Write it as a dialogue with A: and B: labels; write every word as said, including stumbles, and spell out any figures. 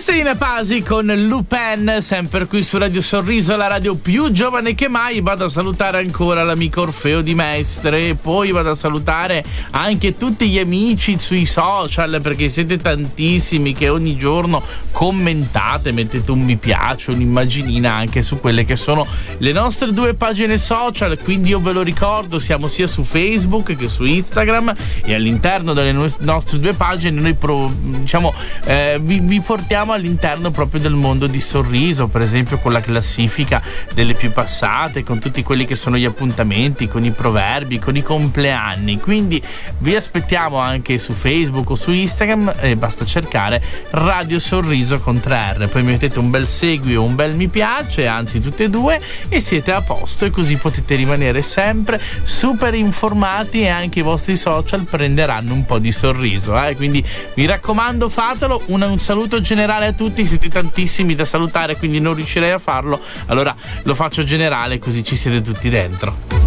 A: Cristina Pasi con Lupin, sempre qui su Radio Sorriso, la radio più giovane che mai. Vado a salutare ancora l'amico Orfeo di Mestre, poi vado a salutare anche tutti gli amici sui social, perché siete tantissimi che ogni giorno commentate, mettete un mi piace, un'immaginina anche su quelle che sono le nostre due pagine social. Quindi io ve lo ricordo, siamo sia su Facebook che su Instagram, e all'interno delle no- nostre due pagine noi pro- diciamo eh, vi, vi portiamo all'interno proprio del mondo di Sorriso, per esempio con la classifica delle più passate, con tutti quelli che sono gli appuntamenti, con i proverbi, con i compleanni. Quindi vi aspettiamo anche su Facebook o su Instagram, e basta cercare Radio Sorriso con tre R, poi mettete un bel segui o un bel mi piace, anzi tutte e due, e siete a posto, e così potete rimanere sempre super informati, e anche i vostri social prenderanno un po' di sorriso, eh? Quindi mi raccomando, fatelo. Un, un saluto generale a tutti, siete tantissimi da salutare, quindi non riuscirei a farlo, allora lo faccio generale, così ci siete tutti dentro.